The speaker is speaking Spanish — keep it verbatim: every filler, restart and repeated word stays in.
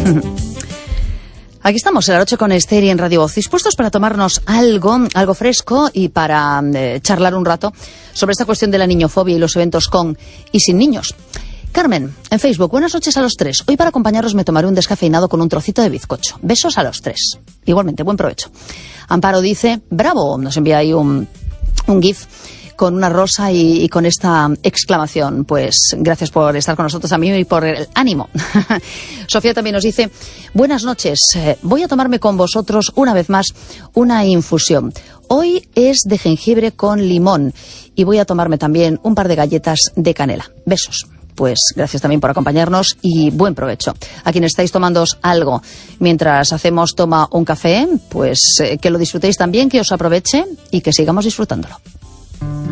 Aquí estamos, el Aroche con Esther y en Radio Voz, dispuestos para tomarnos algo, algo fresco y para eh, charlar un rato sobre esta cuestión de la niñofobia y los eventos con y sin niños. Carmen, en Facebook, buenas noches a los tres. Hoy para acompañaros me tomaré un descafeinado con un trocito de bizcocho. Besos a los tres. Igualmente, buen provecho. Amparo dice, bravo, nos envía ahí un, un gif con una rosa y, y con esta exclamación. Pues gracias por estar con nosotros también y por el ánimo. Sofía también nos dice, buenas noches, eh, voy a tomarme con vosotros una vez más una infusión. Hoy es de jengibre con limón y voy a tomarme también un par de galletas de canela. Besos. Pues gracias también por acompañarnos y buen provecho. A quienes estáis tomándoos algo mientras hacemos toma un café, pues eh, que lo disfrutéis también, que os aproveche y que sigamos disfrutándolo.